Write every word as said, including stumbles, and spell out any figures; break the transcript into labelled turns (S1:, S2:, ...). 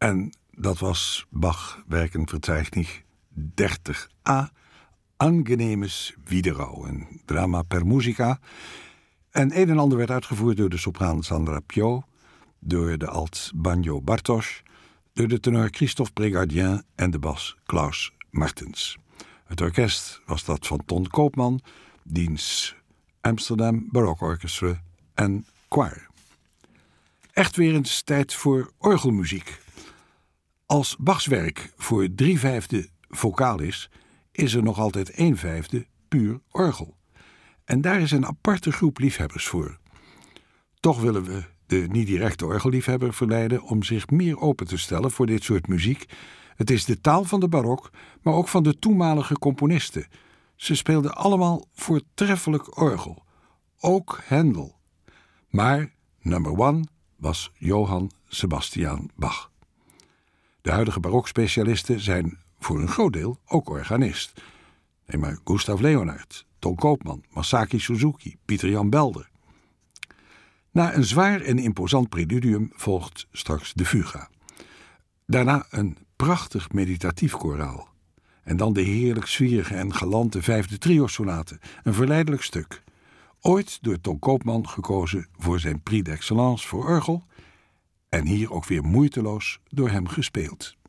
S1: En dat was Bach Werkenverzeichnis dertig a, Angenehmes Wiederau, een drama per musica. En een en ander werd uitgevoerd door de sopraan Sandra Piau, door de alt banjo Bartosz, door de tenor Christophe Brégardien en de bas Klaus Martens. Het orkest was dat van Ton Koopman, diens Amsterdam Baroque Orchestra en Choir. Echt weer eens tijd voor orgelmuziek. Als Bachs werk voor drie vijfde vocaal is, is er nog altijd een vijfde puur orgel. En daar is een aparte groep liefhebbers voor. Toch willen we de niet-directe orgelliefhebber verleiden om zich meer open te stellen voor dit soort muziek. Het is de taal van de barok, maar ook van de toenmalige componisten. Ze speelden allemaal voortreffelijk orgel. Ook Händel. Maar number one was Johann Sebastian Bach. De huidige barokspecialisten zijn voor een groot deel ook organist. Neem maar Gustav Leonhardt, Ton Koopman, Masaki Suzuki, Pieter Jan Belder. Na een zwaar en imposant preludium volgt straks de fuga. Daarna een prachtig meditatief koraal. En dan de heerlijk zwierige en galante vijfde trio-sonate, een verleidelijk stuk. Ooit door Ton Koopman gekozen voor zijn Prix d'Excellence voor orgel en hier ook weer moeiteloos door hem gespeeld.